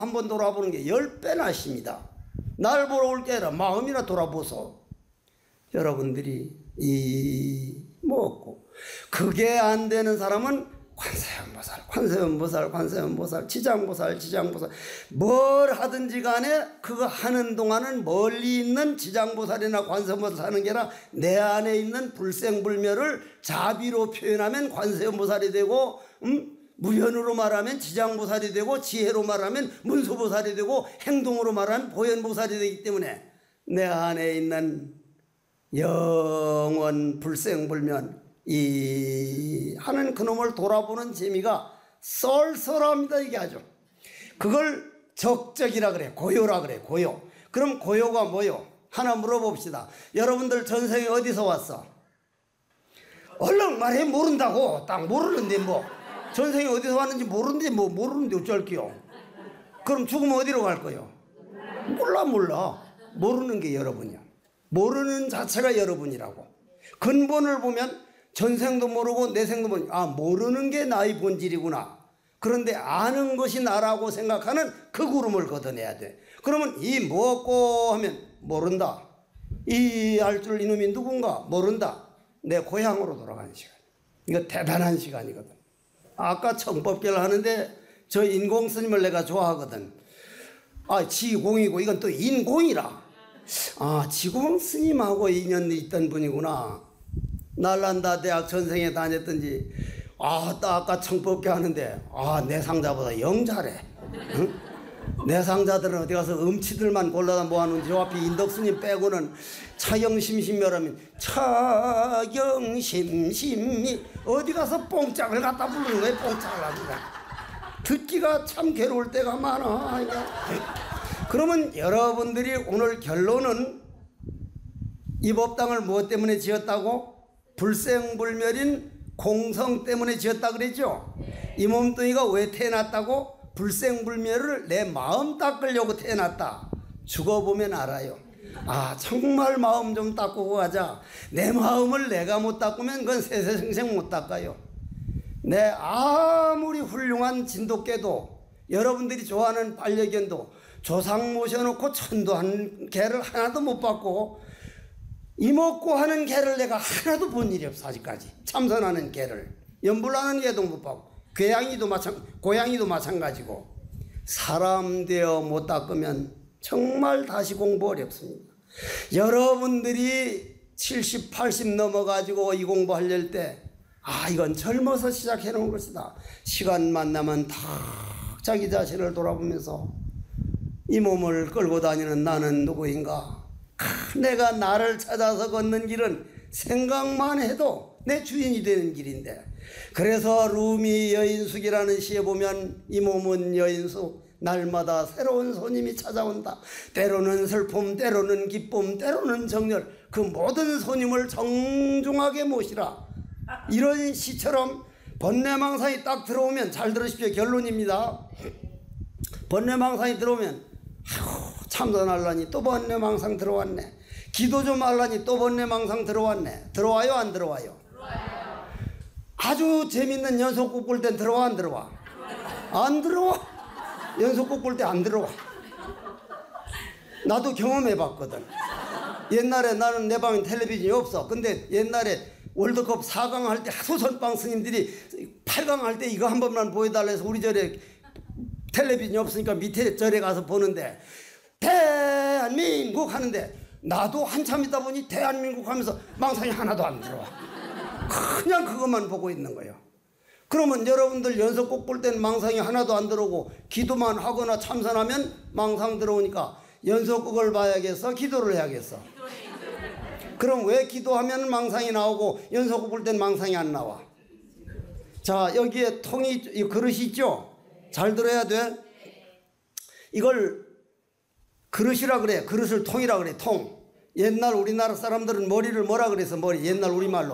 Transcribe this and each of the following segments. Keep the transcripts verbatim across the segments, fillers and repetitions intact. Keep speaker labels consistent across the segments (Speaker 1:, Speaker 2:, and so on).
Speaker 1: 한번 돌아보는 게 열 배나 십니다. 날 보러 올 게 아니라 마음이나 돌아보소. 여러분들이 이 먹고 그게 안 되는 사람은 관세음보살, 관세음보살, 관세음보살, 지장보살, 지장보살 뭘 하든지 간에 그거 하는 동안은 멀리 있는 지장보살이나 관세음보살 하는 게 아니라 내 안에 있는 불생불멸을 자비로 표현하면 관세음보살이 되고 음? 무변으로 말하면 지장보살이 되고 지혜로 말하면 문수보살이 되고 행동으로 말하면 보현보살이 되기 때문에 내 안에 있는 영원 불생불멸 이 하는 그놈을 돌아보는 재미가 쏠쏠합니다. 이게 아주 그걸 적적이라 그래. 고요라 그래. 고요. 그럼 고요가 뭐요? 하나 물어봅시다. 여러분들 전생에 어디서 왔어? 얼른 말해. 모른다고. 딱 모르는데 뭐 전생에 어디서 왔는지 모르는데 뭐 모르는데 어쩔게요. 그럼 죽으면 어디로 갈 거요? 몰라 몰라. 모르는 게 여러분이야. 모르는 자체가 여러분이라고. 근본을 보면 전생도 모르고 내생도 모르고 아 모르는 게 나의 본질이구나. 그런데 아는 것이 나라고 생각하는 그 구름을 걷어내야 돼. 그러면 이 무엇고 하면 모른다. 이 알 줄 이놈이 누군가 모른다. 내 고향으로 돌아가는 시간. 이거 대단한 시간이거든. 아까 청법계를 하는데 저 인공 스님을 내가 좋아하거든. 아 지공이고 이건 또 인공이라. 아 지공 스님하고 인연이 있던 분이구나. 날란다 대학 전생에 다녔던지 아 아까 청법계 하는데 아 내 상자보다 영 잘해. 응? 내 상자들은 어디 가서 음치들만 골라다 모아놓은 저 앞에 인덕스님 빼고는 차영심심멸하면 차영심심이 어디 가서 뽕짝을 갖다 부르는 거야. 뽕짝을 합니다. 듣기가 참 괴로울 때가 많아. 그러면 여러분들이 오늘 결론은 이 법당을 무엇 때문에 지었다고? 불생불멸인 공성 때문에 지었다 그랬죠? 이 몸뚱이가 왜 태어났다고? 불생불멸을 내 마음 닦으려고 태어났다. 죽어보면 알아요. 아 정말 마음 좀 닦고 가자. 내 마음을 내가 못 닦으면 그건 세세생생 못 닦아요. 내 아무리 훌륭한 진돗개도 여러분들이 좋아하는 반려견도 조상 모셔놓고 천도한 개를 하나도 못 받고 이먹고 하는 개를 내가 하나도 본 일이 없어. 아직까지 참선하는 개를 연불하는 개도 못 받고 고양이도 마찬 고양이도 마찬가지고 사람 되어 못 닦으면 정말 다시 공부 어렵습니다. 여러분들이 칠십, 팔십 넘어가지고 이 공부하려할 때 아 이건 젊어서 시작해 놓은 것이다. 시간만 나면 탁 자기 자신을 돌아보면서 이 몸을 끌고 다니는 나는 누구인가. 내가 나를 찾아서 걷는 길은 생각만 해도 내 주인이 되는 길인데 그래서 루미 여인숙이라는 시에 보면 이 몸은 여인숙 날마다 새로운 손님이 찾아온다. 때로는 슬픔 때로는 기쁨 때로는 정열 그 모든 손님을 정중하게 모시라. 이런 시처럼 번뇌망상이 딱 들어오면 잘 들으십시오. 결론입니다. 번뇌망상이 들어오면 아이고 참선하려니 또 번뇌망상 들어왔네. 기도 좀 하려니 또 번뇌망상 들어왔네. 들어와요 안 들어와요? 들어와요. 아주 재밌는 연속곡 볼 땐 들어와 안 들어와? 안 들어와. 연속곡 볼 때 안 들어와. 나도 경험해 봤거든. 옛날에 나는 내 방에 텔레비전이 없어. 근데 옛날에 월드컵 사 강 할 때 하소선방 스님들이 팔 강 할 때 이거 한 번만 보여달라 해서 우리 절에 텔레비전이 없으니까 밑에 절에 가서 보는데 대한민국 하는데 나도 한참 있다 보니 대한민국 하면서 망상이 하나도 안 들어와. 그냥 그것만 보고 있는 거예요. 그러면 여러분들 연속곡 볼 때는 망상이 하나도 안 들어오고 기도만 하거나 참선하면 망상 들어오니까 연속곡을 봐야겠어? 기도를 해야겠어? 그럼 왜 기도하면 망상이 나오고 연속곡 볼 때는 망상이 안 나와? 자 여기에 통이 이 그릇이 있죠? 잘 들어야 돼. 이걸 그릇이라 그래. 그릇을 통이라 그래. 통. 옛날 우리나라 사람들은 머리를 뭐라 그래서 머리 옛날 우리말로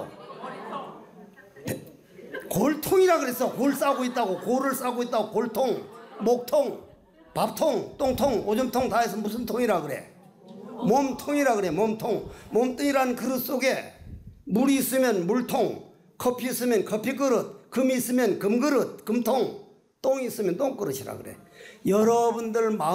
Speaker 1: 골통이라 그랬어. 골 싸고 있다고. 골을 싸고 있다고. 골통, 목통, 밥통, 똥통, 오줌통 다 해서 무슨 통이라 그래? 몸통이라 그래. 몸통. 몸통이라는 그릇 속에 물이 있으면 물통, 커피 있으면 커피 그릇, 금이 있으면 금그릇, 금통. 똥 있으면 똥그릇이라 그래. 여러분들 마음